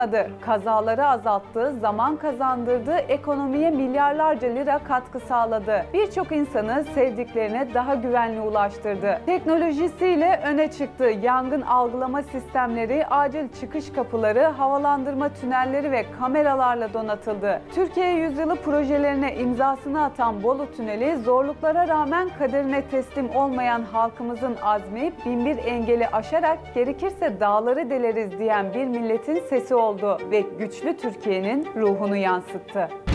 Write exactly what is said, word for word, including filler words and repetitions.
Kazaları azalttı, zaman kazandırdı, ekonomiye milyarlarca lira katkı sağladı. Birçok insanı sevdiklerine daha güvenli ulaştırdı. Teknolojisiyle öne çıktı. Yangın algılama sistemleri, acil çıkış kapıları, havalandırma tünelleri ve kameralarla donatıldı. Türkiye Yüzyılı projelerine imzasını atan Bolu Tüneli, zorluklara rağmen kaderine teslim olmayan halkımızın azmi, binbir engeli aşarak gerekirse dağları deleriz diyen bir milletin sesi oldu ve güçlü Türkiye'nin ruhunu yansıttı.